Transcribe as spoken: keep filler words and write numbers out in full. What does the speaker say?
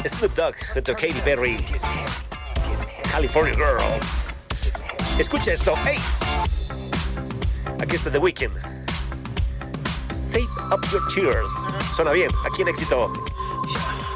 Snoop Dogg junto a Katy Perry. California Girls. Escucha esto. ¡Hey! Aquí está The Weeknd. Save up your tears. Suena bien. Aquí en Éxito.